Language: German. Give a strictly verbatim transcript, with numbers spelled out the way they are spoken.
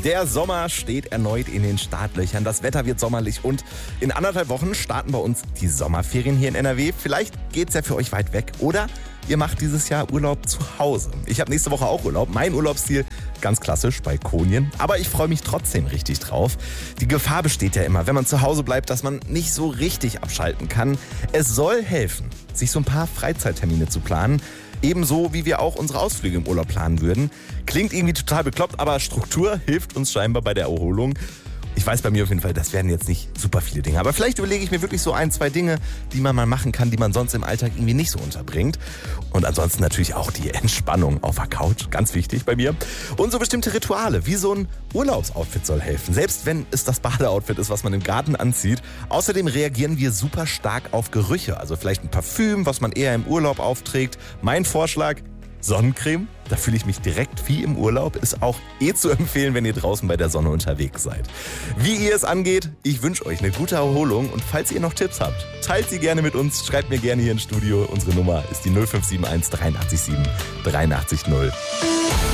Der Sommer steht erneut in den Startlöchern. Das Wetter wird sommerlich und in anderthalb Wochen starten bei uns die Sommerferien hier in N R W. Vielleicht geht's ja für euch weit weg oder ihr macht dieses Jahr Urlaub zu Hause. Ich habe nächste Woche auch Urlaub. Mein Urlaubsziel ganz klassisch Balkonien. Aber ich freue mich trotzdem richtig drauf. Die Gefahr besteht ja immer, wenn man zu Hause bleibt, dass man nicht so richtig abschalten kann. Es soll helfen, sich so ein paar Freizeittermine zu planen. Ebenso wie wir auch unsere Ausflüge im Urlaub planen würden. Klingt irgendwie total bekloppt, aber Struktur hilft uns scheinbar bei der Erholung. Ich weiß bei mir auf jeden Fall, das werden jetzt nicht super viele Dinge. Aber vielleicht überlege ich mir wirklich so ein, zwei Dinge, die man mal machen kann, die man sonst im Alltag irgendwie nicht so unterbringt. Und ansonsten natürlich auch die Entspannung auf der Couch, ganz wichtig bei mir. Und so bestimmte Rituale, wie so ein Urlaubsoutfit soll helfen. Selbst wenn es das Badeoutfit ist, was man im Garten anzieht. Außerdem reagieren wir super stark auf Gerüche. Also vielleicht ein Parfüm, was man eher im Urlaub aufträgt. Mein Vorschlag: Sonnencreme, da fühle ich mich direkt wie im Urlaub, ist auch eh zu empfehlen, wenn ihr draußen bei der Sonne unterwegs seid. Wie ihr es angeht, ich wünsche euch eine gute Erholung und falls ihr noch Tipps habt, teilt sie gerne mit uns, schreibt mir gerne hier ins Studio. Unsere Nummer ist die null fünf sieben eins drei acht sieben drei acht null.